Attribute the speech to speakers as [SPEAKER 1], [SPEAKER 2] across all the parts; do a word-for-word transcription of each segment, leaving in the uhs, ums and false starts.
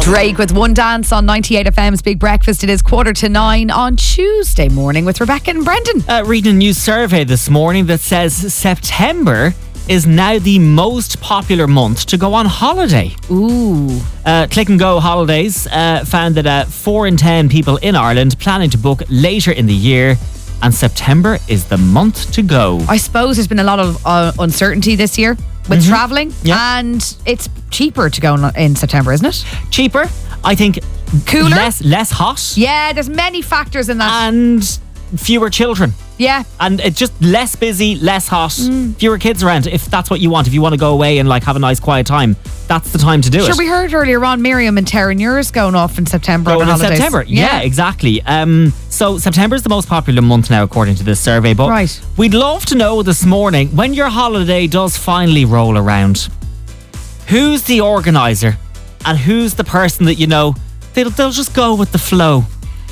[SPEAKER 1] Drake with One Dance on ninety-eight F M's Big Breakfast. It is quarter to nine on Tuesday morning with Rebecca and Brendan.
[SPEAKER 2] Uh, reading a new survey this morning that says September is now the most popular month to go on holiday.
[SPEAKER 1] Ooh.
[SPEAKER 2] Uh, Click and Go Holidays uh, found that uh, four in ten people in Ireland planning to book later in the year, and September is the month to go.
[SPEAKER 1] I suppose there's been a lot of uh, uncertainty this year with
[SPEAKER 2] Mm-hmm.
[SPEAKER 1] travelling,
[SPEAKER 2] Yeah.
[SPEAKER 1] and it's cheaper to go in, in September, isn't it?
[SPEAKER 2] Cheaper, I think.
[SPEAKER 1] Cooler?
[SPEAKER 2] Less, less hot.
[SPEAKER 1] Yeah, there's many factors in that.
[SPEAKER 2] And fewer children.
[SPEAKER 1] yeah.
[SPEAKER 2] And it's just less busy, less hot,
[SPEAKER 1] Mm.
[SPEAKER 2] fewer kids around. If that's what you want, if you want to go away and like have a nice quiet time, that's the time to do
[SPEAKER 1] Sure,
[SPEAKER 2] it.
[SPEAKER 1] we heard earlier on Miriam and Terranures going off in September
[SPEAKER 2] Going
[SPEAKER 1] on
[SPEAKER 2] in
[SPEAKER 1] holidays.
[SPEAKER 2] September. Yeah, exactly. Um, so September is the most popular month now, according to this survey. But
[SPEAKER 1] Right.
[SPEAKER 2] we'd love to know this morning, when your holiday does finally roll around, who's the organizer and who's the person that, you know, they'll, they'll just go with the flow.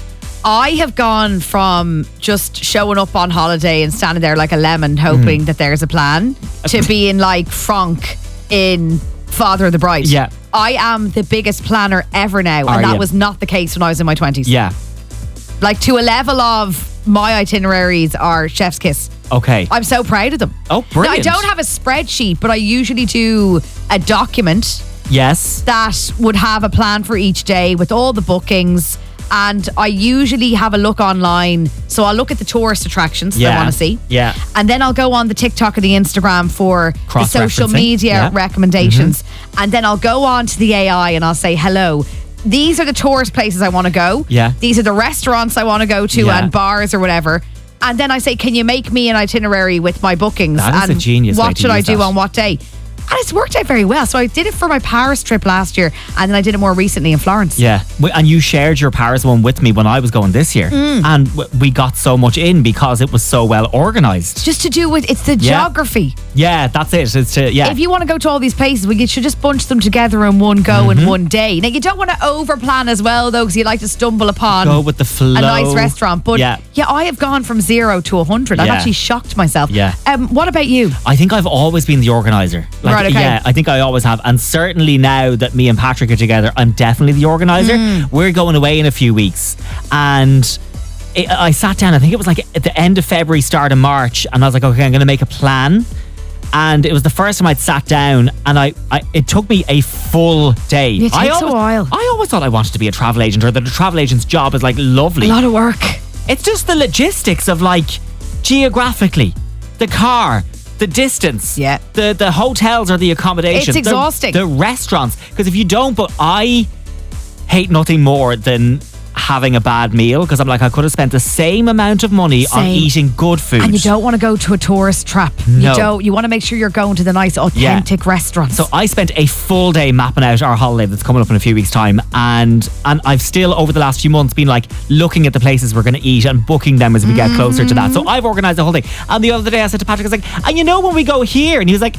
[SPEAKER 1] I have gone from just showing up on holiday and standing there like a lemon hoping that there's a plan to being like Frank in Father of the Bride.
[SPEAKER 2] Yeah.
[SPEAKER 1] I am the biggest planner ever now,
[SPEAKER 2] Are
[SPEAKER 1] and that
[SPEAKER 2] you?
[SPEAKER 1] was not the case when I was in my twenties.
[SPEAKER 2] Yeah.
[SPEAKER 1] Like to a level of my itineraries are chef's kiss.
[SPEAKER 2] Okay.
[SPEAKER 1] I'm so proud of them.
[SPEAKER 2] Oh, brilliant.
[SPEAKER 1] Now, I don't have a spreadsheet, but I usually do a document
[SPEAKER 2] Yes.
[SPEAKER 1] that would have a plan for each day with all the bookings. And I usually have a look online. So I'll look at the tourist attractions that I
[SPEAKER 2] Yeah.
[SPEAKER 1] want to see.
[SPEAKER 2] Yeah.
[SPEAKER 1] And then I'll go on the TikTok or the Instagram for the social
[SPEAKER 2] Cross-referencing.
[SPEAKER 1] media
[SPEAKER 2] Yeah.
[SPEAKER 1] recommendations. And then I'll go on to the A I and I'll say, hello, these are the tourist places I want to go.
[SPEAKER 2] Yeah.
[SPEAKER 1] These are the restaurants I want to go to
[SPEAKER 2] Yeah.
[SPEAKER 1] and bars or whatever. And then I say, can you make me an itinerary with my bookings?
[SPEAKER 2] That is a
[SPEAKER 1] and
[SPEAKER 2] genius way
[SPEAKER 1] what
[SPEAKER 2] to
[SPEAKER 1] should I
[SPEAKER 2] use
[SPEAKER 1] do
[SPEAKER 2] that.
[SPEAKER 1] on what day? And it's worked out very well. So I did it for my Paris trip last year, and then I did it more recently in Florence.
[SPEAKER 2] Yeah, We- and you shared your Paris one with me when I was going this year,
[SPEAKER 1] Mm.
[SPEAKER 2] and w- we got so much in because it was so well organised.
[SPEAKER 1] Just to do with, it's the
[SPEAKER 2] Yeah.
[SPEAKER 1] geography.
[SPEAKER 2] Yeah, that's it. It's to, yeah,
[SPEAKER 1] If you want to go to all these places, well, you should just bunch them together in one go
[SPEAKER 2] Mm-hmm.
[SPEAKER 1] in one day. Now, you don't want to over plan as well, though, because you like to stumble upon
[SPEAKER 2] go with the flow.
[SPEAKER 1] a nice restaurant. But
[SPEAKER 2] yeah,
[SPEAKER 1] yeah, I have gone from zero to a hundred. I've
[SPEAKER 2] Yeah.
[SPEAKER 1] actually shocked myself.
[SPEAKER 2] Yeah.
[SPEAKER 1] Um, what about you?
[SPEAKER 2] I think I've always been the organizer. Like,
[SPEAKER 1] Right, okay.
[SPEAKER 2] Yeah, I think I always have, and certainly now that me and Patrick are together, I'm definitely the organizer.
[SPEAKER 1] Mm.
[SPEAKER 2] We're going away in a few weeks, and it, I sat down. I think it was like at the end of February, start of March, and I was like, okay, I'm going to make a plan. And it was the first time I'd sat down, and I, I it took me a full day.
[SPEAKER 1] It
[SPEAKER 2] I
[SPEAKER 1] takes a
[SPEAKER 2] always,
[SPEAKER 1] while.
[SPEAKER 2] I always thought I wanted to be a travel agent, or that a travel agent's job is like
[SPEAKER 1] A
[SPEAKER 2] lovely.
[SPEAKER 1] lot of work.
[SPEAKER 2] It's just the logistics of like geographically, the car, the distance,
[SPEAKER 1] Yeah.
[SPEAKER 2] the the hotels or the accommodation.
[SPEAKER 1] It's
[SPEAKER 2] the-
[SPEAKER 1] exhausting.
[SPEAKER 2] The, restaurants, because if you don't, but I hate nothing more than having a bad meal, because I'm like, I could have spent the same amount of money on
[SPEAKER 1] Same.
[SPEAKER 2] eating good food.
[SPEAKER 1] And you don't want to go to a tourist trap.
[SPEAKER 2] No.
[SPEAKER 1] You don't. You want to make sure you're going to the nice, authentic restaurants.
[SPEAKER 2] So I spent a full day mapping out our holiday that's coming up in a few weeks' time, and and I've still over the last few months been like looking at the places we're going to eat and booking them as we get closer to that. So I've organised the whole thing. And the other day I said to Patrick, I was like, and you know when we go here, and he was like,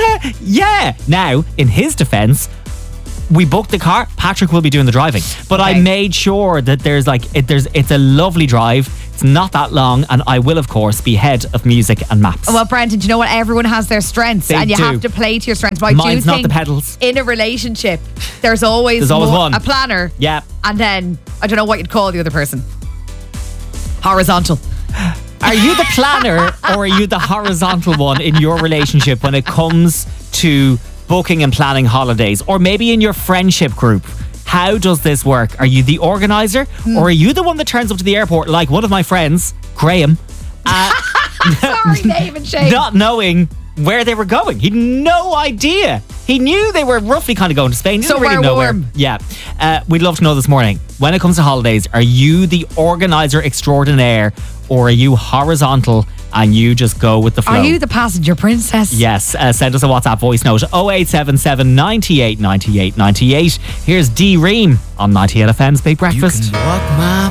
[SPEAKER 2] yeah. Now, in his defence, we booked the car. Patrick will be doing the driving, but I
[SPEAKER 1] Okay.
[SPEAKER 2] made sure that there's like it, there's it's a lovely drive. It's not that long, and I will of course be head of music and maps.
[SPEAKER 1] Well, Brendan, do you know what? Everyone has their strengths,
[SPEAKER 2] They
[SPEAKER 1] and you
[SPEAKER 2] do.
[SPEAKER 1] have to play to your strengths. But I
[SPEAKER 2] Mine's
[SPEAKER 1] do
[SPEAKER 2] not
[SPEAKER 1] think
[SPEAKER 2] the pedals.
[SPEAKER 1] in a relationship, there's always,
[SPEAKER 2] There's always
[SPEAKER 1] more-
[SPEAKER 2] one.
[SPEAKER 1] a planner,
[SPEAKER 2] Yeah.
[SPEAKER 1] and then I don't know what you'd call the other person. Horizontal.
[SPEAKER 2] Are you the planner or are you the horizontal one in your relationship when it comes to booking and planning holidays, or maybe in your friendship group? How does this work? Are you the organizer, or are you the one that turns up to the airport like one of my friends, Graham, uh,
[SPEAKER 1] Sorry, name and shame.
[SPEAKER 2] not knowing where they were going? He had no idea. He knew they were roughly kind of going to Spain. He didn't
[SPEAKER 1] Somewhere
[SPEAKER 2] really know
[SPEAKER 1] warm.
[SPEAKER 2] where. Yeah. Uh, we'd love to know this morning, when it comes to holidays, are you the organizer extraordinaire, or are you horizontal and you just go with the flow?
[SPEAKER 1] Are you the passenger princess?
[SPEAKER 2] Yes, uh, send us a WhatsApp voice note oh eight seven seven, nine eight, nine eight, nine eight. Here's D Ream on ninety-eight F M's Big Breakfast.
[SPEAKER 3] Walk my